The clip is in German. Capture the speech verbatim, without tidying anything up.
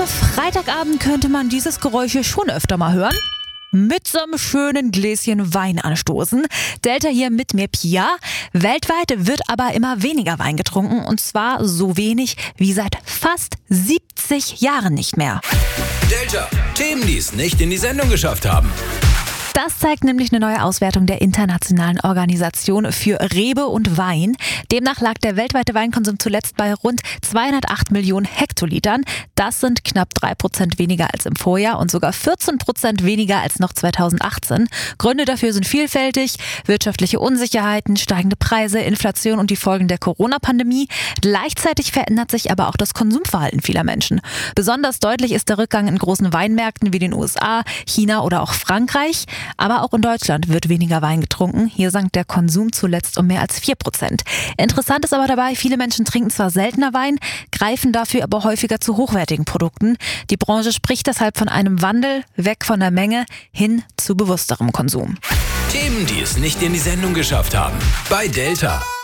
Freitagabend könnte man dieses Geräusch hier schon öfter mal hören. Mit so einem schönen Gläschen Wein anstoßen. Delta hier mit mir, Pia. Weltweit wird aber immer weniger Wein getrunken und zwar so wenig wie seit fast siebzig Jahren nicht mehr. Delta, Themen, die es nicht in die Sendung geschafft haben. Das zeigt nämlich eine neue Auswertung der Internationalen Organisation für Rebe und Wein. Demnach lag der weltweite Weinkonsum zuletzt bei rund zweihundertacht Millionen Hektolitern. Das sind knapp drei Prozent weniger als im Vorjahr und sogar vierzehn Prozent weniger als noch zweitausendachtzehn. Gründe dafür sind vielfältig: wirtschaftliche Unsicherheiten, steigende Preise, Inflation und die Folgen der Corona-Pandemie. Gleichzeitig verändert sich aber auch das Konsumverhalten vieler Menschen. Besonders deutlich ist der Rückgang in großen Weinmärkten wie den U S A, China oder auch Frankreich. Aber auch in Deutschland wird weniger Wein getrunken. Hier sank der Konsum zuletzt um mehr als vier Prozent. Interessant ist aber dabei, viele Menschen trinken zwar seltener Wein, greifen dafür aber häufiger zu hochwertigen Produkten. Die Branche spricht deshalb von einem Wandel weg von der Menge hin zu bewussterem Konsum. Themen, die es nicht in die Sendung geschafft haben. Bei Delta.